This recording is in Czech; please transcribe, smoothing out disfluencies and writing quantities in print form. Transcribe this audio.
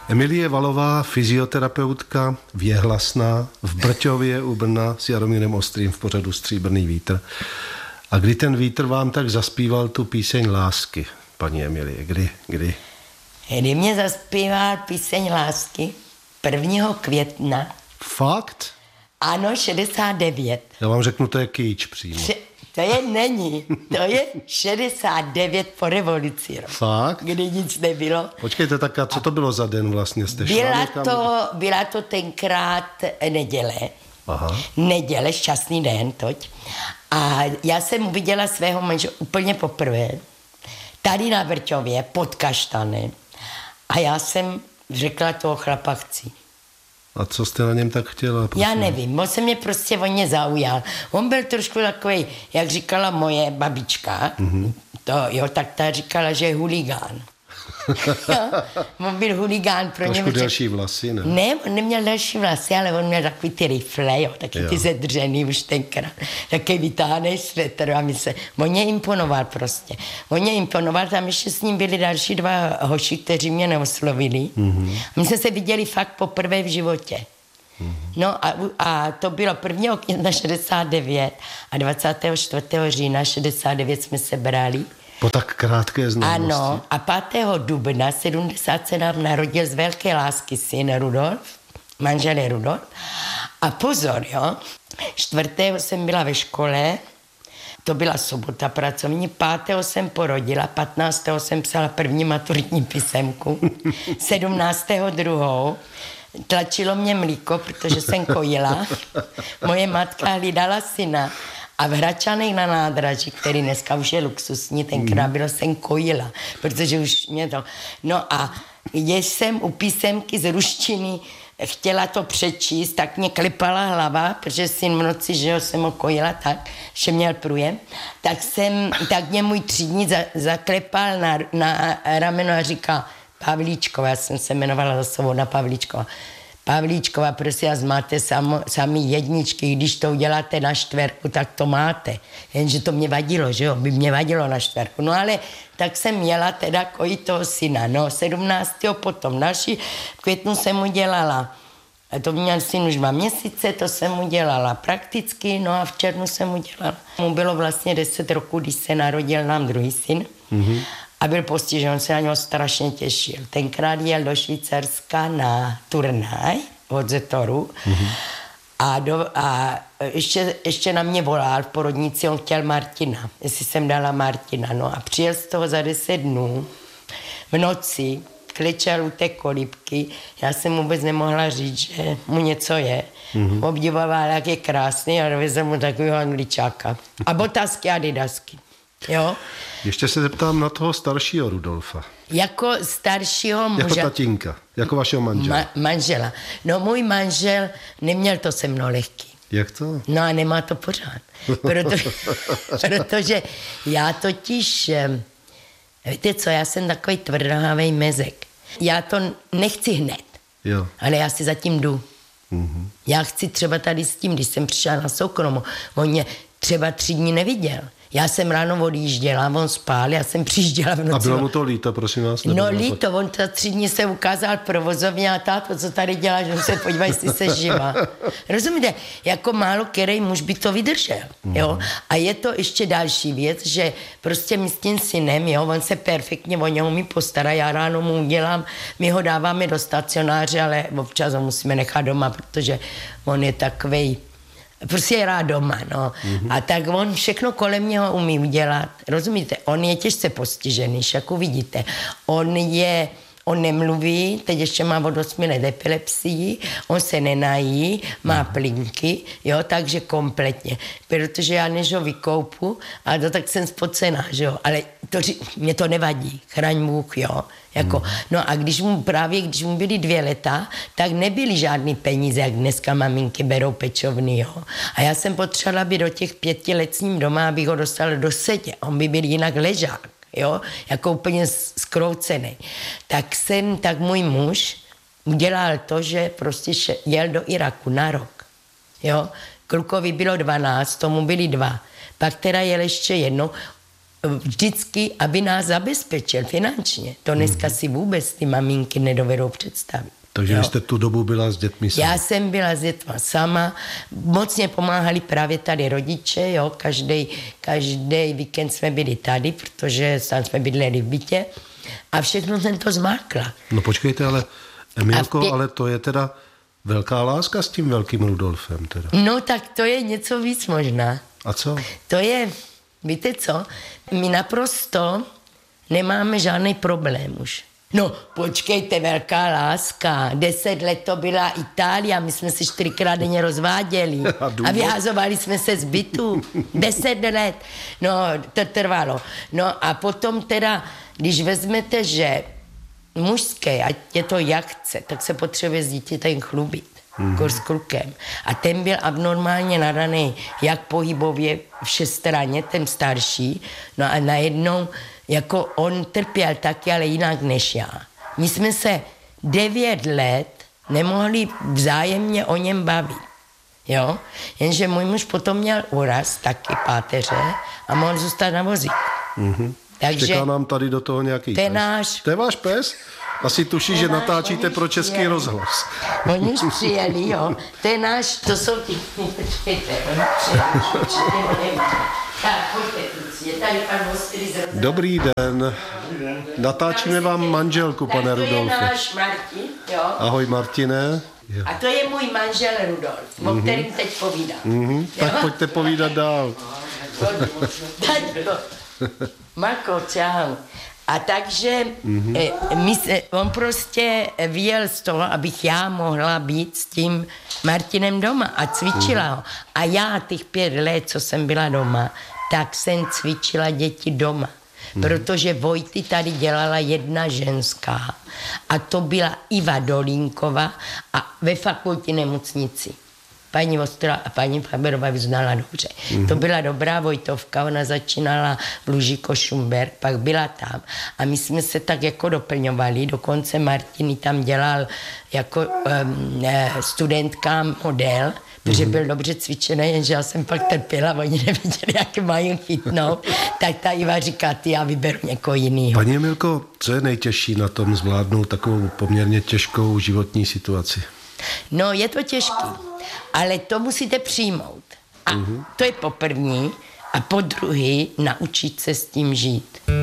Emilie Valová, fyzioterapeutka, věhlasná, v Brťově u Brna s Jaromírem Ostrým v pořadu Stříbrný vítr. A kdy ten vítr vám tak zaspíval tu píseň lásky, paní Emilie? Kdy? Kdy mě zaspíval píseň lásky 1. května. Fakt? Ano, 69. Já vám řeknu, to je kýč přímo. Není. To je 69 po revoluci. Fakt? Kdy nic nebylo. Počkejte, tak a co to bylo za den vlastně? Jste Byla to tenkrát neděle. Aha. Neděle, šťastný den, toť. A já jsem uviděla svého manžela úplně poprvé. Tady na Brťově, pod kaštanem. A já jsem řekla, toho chlapa chci. A co jste na něm tak chtěla? Prosím? Já nevím, on se mě prostě o ně zaujal. On byl trošku takový, jak říkala moje babička, tak ta říkala, že je huligán. On byl huligán pro něj. Trošku delší vlasy, ne? Ne, on neměl delší vlasy, ale on měl takový ty rifle, taky ty zedřený už tenkrát. Taky vytáhnej svetr a on mě imponoval prostě. On mě imponoval, tam ještě s ním byli další 2 hoši, kteří mě neoslovili. My jsme se viděli fakt poprvé v životě. No a to bylo 1. května 69 a 24. října 69 jsme se brali. Po tak krátké znalosti. Ano, a 5. dubna 70 se nám narodil z velké lásky syn Rudolf, manžel je Rudolf. A pozor, 4. jsem byla ve škole, to byla sobota pracovní, 5. jsem porodila, 15. jsem psala první maturitní písemku, 17. druhou. Tlačilo mě mlíko, protože jsem kojila. Moje matka hlídala syna. A v Hračanech na nádraží, který dneska už je luxusní, tenkrát bylo, jsem kojila, protože už mě to... No a když jsem u písemky z ruštiny chtěla to přečíst, tak mě klepala hlava, protože syn v noci, že jsem ho kojila tak, že měl průjem, tak mě můj třídník zaklepal na rameno a říká, Pavlíčková, já jsem se jmenovala za Svobodná Pavlíčková, prosím vás, máte sami jedničky, když to uděláte na 4, tak to máte. Jenže to mě vadilo, že jo, by mě vadilo na 4. No ale tak jsem měla teda kojit toho syna. No 17. potom další květnu jsem udělala, to měl syn už 2 měsíce, to jsem udělala prakticky, no a v červnu jsem udělala. Mu bylo vlastně 10 roků, když se narodil nám druhý syn. A byl postižen, on se na něho strašně těšil. Tenkrát jel do Švýcarska na turnaj od Zetoru a ještě na mě volal v porodnici, on chtěl Martina, jestli jsem dala Martina. No a přijel z toho za 10 dnů v noci, klečel u té kolibky, já jsem vůbec nemohla říct, že mu něco je. Obdivoval, jak je krásný a dovezl mu takového Angličáka. A botasky a didasky. Jo? Ještě se zeptám na toho staršího Rudolfa. Jako staršího muže. Jako tatínka, jako vašeho manžela. Manžela. No můj manžel neměl to se mnou lehký. Jak to? No a nemá to pořád. Protože já totiž, víte co, já jsem takový tvrdohlavý mezek. Já to nechci hned, ale já si zatím jdu. Já chci třeba tady s tím, když jsem přišla na soukromo, on mě třeba 3 dní neviděl. Já jsem ráno odjížděla, on spál, já jsem přijížděla v noci. A bylo mu to líto, prosím vás? No líto, on za 3 dny se ukázal provozovně a táto, co tady děláš, on se podívá, jestli se živá. Rozumíte? Jako málo který muž by to vydržel, jo? A je to ještě další věc, že prostě my s tím synem, jo, on se perfektně o něho umí postará, já ráno mu udělám, my ho dáváme do stacionáře, ale občas ho musíme nechat doma, protože on je takovej, prostě je rád doma, no. A tak on všechno kolem něho umí udělat. Rozumíte? On je těžce postižený, jak uvidíte. On nemluví, teď ještě má od 8 let epilepsii, on se nenají, má plínky, jo, takže kompletně. Protože já než ho vykoupu, a to tak jsem spocená, že jo, ale mě to nevadí, chraň Bůh, jo. Jako, no a když mu byly 2 leta, tak nebyly žádný peníze, jak dneska maminky berou pečovny, jo. A já jsem potřebovala být do těch 5 let s ním doma, abych ho dostala do sedě. On by byl jinak ležák, jo, jako úplně zkroucený. Tak můj muž udělal to, že prostě jel do Iraku na rok, jo. Klukovi bylo 12, tomu byli 2. Pak teda jel ještě jednou. vždycky, aby nás zabezpečil finančně. To dneska si vůbec ty maminky nedovedou představit. Takže vy jste tu dobu byla s dětmi sama? Já jsem byla s dětma sama. Moc mě pomáhali právě tady rodiče, jo. Každý víkend jsme byli tady, protože tam jsme bydleli v bytě. A všechno jsem to zmákla. No počkejte, ale Emilko, ale to je teda velká láska s tím velkým Rudolfem teda. No tak to je něco víc možná. A co? To je, víte co, my naprosto nemáme žádný problém už. No, počkejte, velká láska. 10 let to byla Itálie, my jsme se 4krát denně rozváděli. A vyhazovali jsme se z bytu. 10 let. No, to trvalo. No a potom teda, když vezmete, že mužské, ať je to jak chce, tak se potřebuje s dítětem chlubit. S klukem. A ten byl abnormálně nadaný jak pohybově všestranně, ten starší, no a najednou jako on trpěl taky, ale jinak než já. My jsme se 9 let nemohli vzájemně o něm bavit. Jo? Jenže můj muž potom měl úraz, taky páteře, a mohl zůstat na vozíku. Takže čeká nám tady do toho nějaký pes. To je váš pes? Asi tuší, že natáčíte pro Český rozhlas. Oni už přijeli, jo. To je náš, to jsou ti, počkejte, oni přijeli. Tak, pojďte, kluci, je tady pan Ostrý z Rozhlas. Dobrý den. Natáčíme vám manželku, pane Rudolfe. Tak to je náš Martin, jo. Ahoj, Martine. Jo. A to je můj manžel Rudolf, o kterým teď povídám. Tak pojďte povídat dál. Marko, čau. A takže on prostě vyjel z toho, abych já mohla být s tím Martinem doma a cvičila ho. A já těch 5 let, co jsem byla doma, tak jsem cvičila děti doma. Protože Vojty tady dělala jedna ženská a to byla Iva Dolínkova a ve fakultní nemocnici. Paní Ostrá a paní Faberová vyznala dobře. To byla dobrá Vojtovka, ona začínala v Lužíko Šumberk, pak byla tam. A my jsme se tak jako doplňovali, dokonce Martin tam dělal jako studentkám model, protože byl dobře cvičený, jenže já jsem pak trpěla, oni neviděli, jak mají chytnout. Tak ta Iva říká, já vyberu někoho jinýho. Paní Emilko, co je nejtěžší na tom zvládnout takovou poměrně těžkou životní situaci? No, je to těžký, ale to musíte přijmout. A to je po první a po druhý naučit se s tím žít.